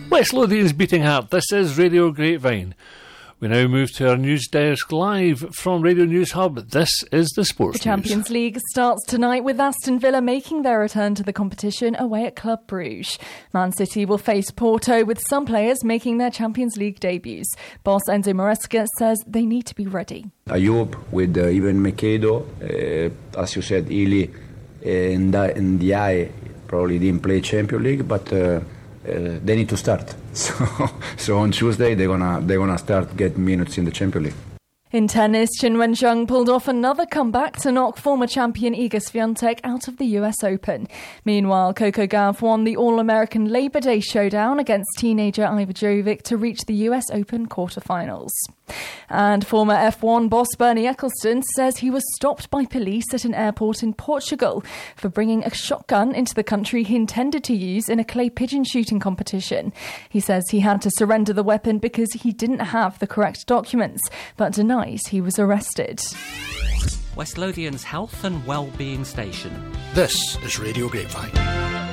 West Lothian's beating Heart. This is Radio Grapevine. We now move to our news desk live from Radio News Hub. This is the Sports The Champions League starts tonight with Aston Villa making their return to the competition away at Club Brugge. Man City will face Porto with some players making their Champions League debuts. Boss Enzo Maresca says they need to be ready. I hope with even Makedo, as you said, Ili and Ndiaye probably didn't play Champions League, but they need to start. So on Tuesday they're gonna start getting minutes in the Champions League. In tennis, Qin Wenxiang pulled off another comeback to knock former champion Iga Swiatek out of the US Open. Meanwhile, Coco Gauff won the All-American Labor Day showdown against teenager Iva Jovic to reach the US Open quarterfinals. And former F1 boss Bernie Ecclestone says he was stopped by police at an airport in Portugal for bringing a shotgun into the country he intended to use in a clay pigeon shooting competition. He says he had to surrender the weapon because he didn't have the correct documents, but denies he was arrested. West Lothian's health and well-being station. This is Radio Grapevine.